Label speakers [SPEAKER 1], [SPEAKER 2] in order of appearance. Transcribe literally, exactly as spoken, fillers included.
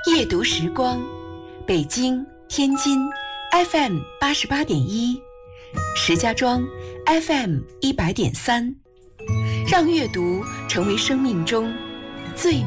[SPEAKER 1] 夜读时光，北京、天津 F M 八十八点一，石家庄 F M 一百点三，让阅读成为生命中最